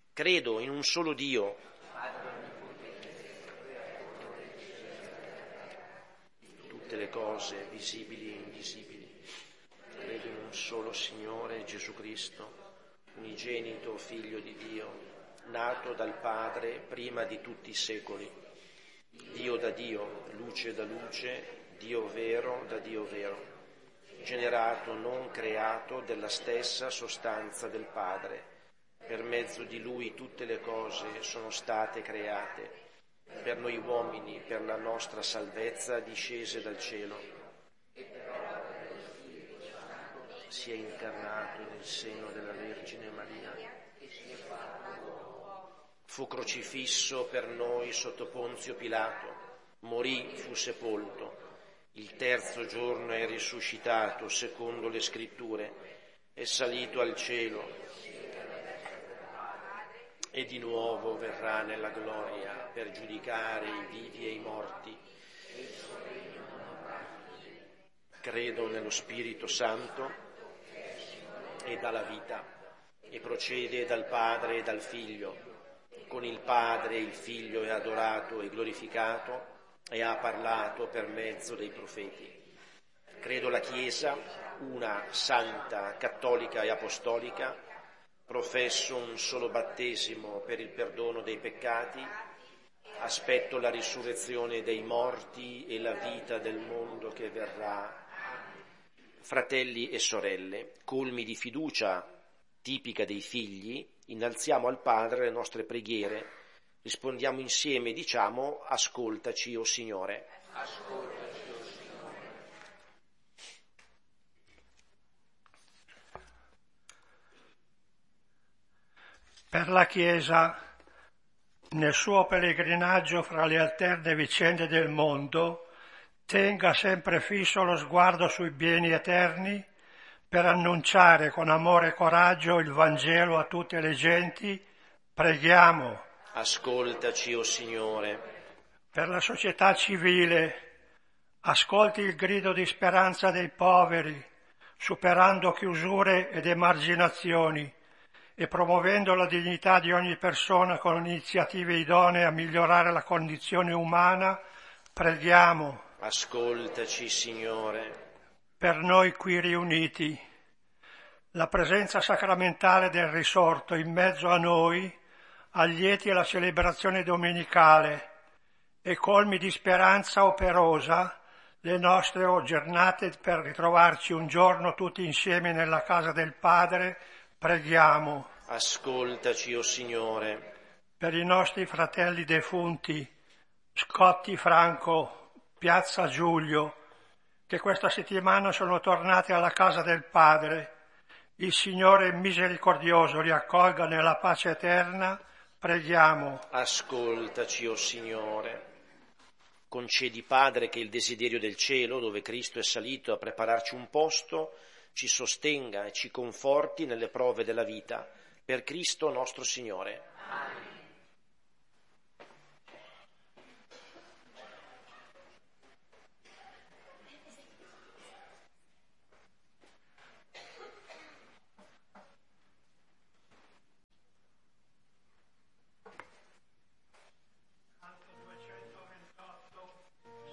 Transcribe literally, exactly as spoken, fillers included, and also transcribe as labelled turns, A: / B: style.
A: Credo in un solo Dio, tutte le cose visibili e invisibili. Credo in un solo Signore Gesù Cristo, unigenito Figlio di Dio, nato dal Padre prima di tutti i secoli, Dio da Dio, luce da luce, Dio vero da Dio vero, generato, non creato, della stessa sostanza del Padre. Per mezzo di Lui tutte le cose sono state create, per noi uomini, per la nostra salvezza, discese dal cielo. Si è incarnato nel seno della Vergine Maria. Fu crocifisso per noi sotto Ponzio Pilato, morì, fu sepolto. Il terzo giorno è risuscitato, secondo le Scritture, è salito al cielo e di nuovo verrà nella gloria per giudicare i vivi e i morti. Credo nello Spirito Santo e dalla vita, e procede dal Padre e dal Figlio. Con il Padre il Figlio è adorato e glorificato e ha parlato per mezzo dei profeti. Credo la Chiesa, una, santa, cattolica e apostolica. Professo un solo battesimo per il perdono dei peccati, aspetto la risurrezione dei morti e la vita del mondo che verrà. Fratelli e sorelle, colmi di fiducia tipica dei figli, innalziamo al Padre le nostre preghiere, rispondiamo insieme e diciamo: ascoltaci, o Signore.
B: Ascoltaci, o Signore. Per la Chiesa, nel suo pellegrinaggio fra le alterne vicende del mondo, tenga sempre fisso lo sguardo sui beni eterni per annunciare con amore e coraggio il Vangelo a tutte le genti. Preghiamo.
A: Ascoltaci, o Signore.
B: Per la società civile, ascolti il grido di speranza dei poveri, superando chiusure ed emarginazioni e promuovendo la dignità di ogni persona con iniziative idonee a migliorare la condizione umana. Preghiamo.
A: Ascoltaci, Signore.
B: Per noi qui riuniti, la presenza sacramentale del risorto in mezzo a noi allieti la celebrazione domenicale e colmi di speranza operosa le nostre giornate per ritrovarci un giorno tutti insieme nella casa del Padre. Preghiamo.
A: Ascoltaci, o Signore.
B: Per i nostri fratelli defunti, Scotti Franco, Piazza Giulio, che questa settimana sono tornati alla casa del Padre. Il Signore misericordioso li accolga nella pace eterna. Preghiamo.
A: Ascoltaci, o Signore. Concedi, Padre, che il desiderio del cielo, dove Cristo è salito a prepararci un posto, ci sostenga e ci conforti nelle prove della vita. Per Cristo nostro Signore.
B: Amen.